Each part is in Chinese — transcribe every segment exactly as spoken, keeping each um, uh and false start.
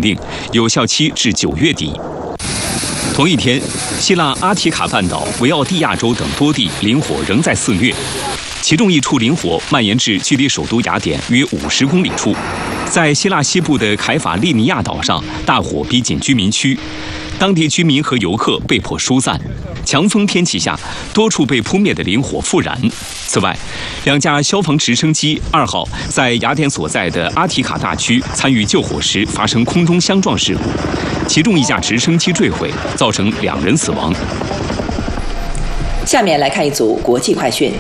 令，有效期至九月底。同一天，希腊阿提卡半岛、维奥蒂亚州等多地林火仍在肆虐，其中一处林火蔓延至距离首都雅典约五十公里处。在希腊西部的凯法利尼亚岛上，大火逼近居民区，当地居民和游客被迫疏散。强风天气下，多处被扑灭的林火复燃。此外，两架消防直升机二号在雅典所在的阿提卡大区参与救火时发生空中相撞事故，其中一架直升机坠毁，造成两人死亡。 下面来看一组国际快讯。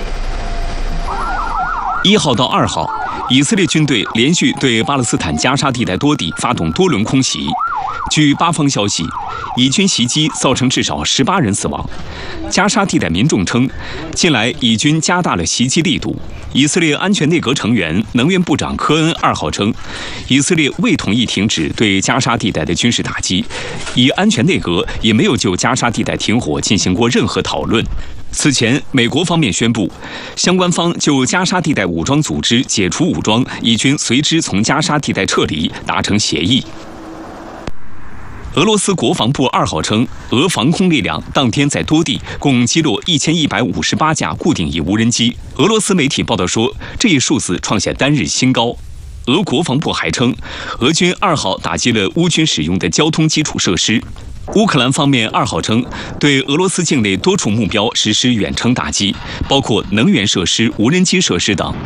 一号到二号，以色列军队连续对巴勒斯坦加沙地带多地发动多轮空袭。据巴方消息，以军袭击造成至少十八人死亡。加沙地带民众称，近来以军加大了袭击力度。以色列安全内阁成员、能源部长科恩二号称，以色列未同意停止对加沙地带的军事打击，以安全内阁也没有就加沙地带停火进行过任何讨论。此前，美国方面宣布，相关方就加沙地带武装组织解除武装，以军随之从加沙地带撤离达成协议。俄罗斯国防部二号称，俄防空力量当天在多地共击落一千一百五十八架固定翼无人机。俄罗斯媒体报道说，这一数字创下单日新高。俄国防部还称，俄军二号打击了乌军使用的交通基础设施。乌克兰方面二号称，对俄罗斯境内多处目标实施远程打击，包括能源设施、无人机设施等。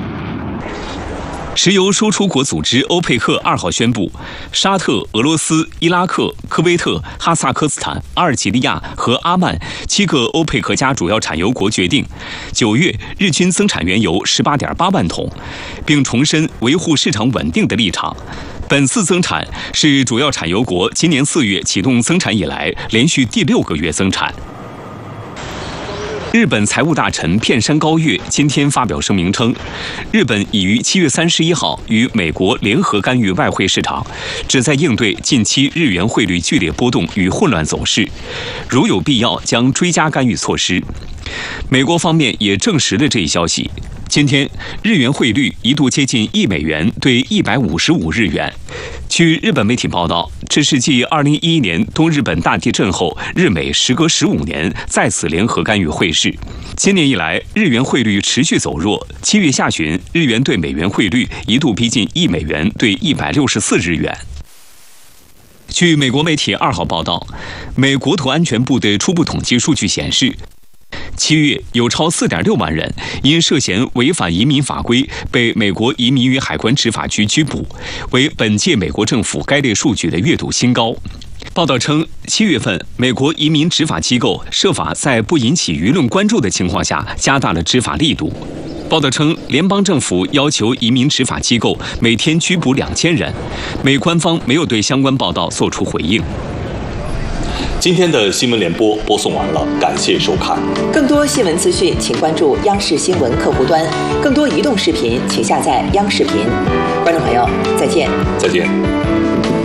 石油输出国组织欧佩克二号宣布，沙特、俄罗斯、伊拉克、科威特、哈萨克斯坦、阿尔及利亚和阿曼七个欧佩克加主要产油国决定，九月日均增产原油十八点八万桶，并重申维护市场稳定的立场。本次增产是主要产油国今年四月启动增产以来连续第六个月增产。日本财务大臣片山高月今天发表声明称，日本已于七月三十一号与美国联合干预外汇市场，旨在应对近期日元汇率剧烈波动与混乱走势，如有必要将追加干预措施。美国方面也证实了这一消息。今天，日元汇率一度接近一美元兑一百五十五日元。据日本媒体报道，这是继二零一一年东日本大地震后，日美时隔十五年再次联合干预汇市。今年以来，日元汇率持续走弱。七月下旬，日元对美元汇率一度逼近一美元兑一百六十四日元。据美国媒体二号报道，美国土安全部的初步统计数据显示，七月有超 四点六万人因涉嫌违反移民法规被美国移民与海关执法局拘捕，为本届美国政府该类数据的月度新高。报道称，七月份美国移民执法机构设法在不引起舆论关注的情况下加大了执法力度。报道称，联邦政府要求移民执法机构每天拘捕两千人，美官方没有对相关报道作出回应。 今天的新闻联播播送完了，感谢收看。 更多新闻资讯，请关注央视新闻客户端；更多移动视频，请下载央视频。观众朋友，再见。 再见。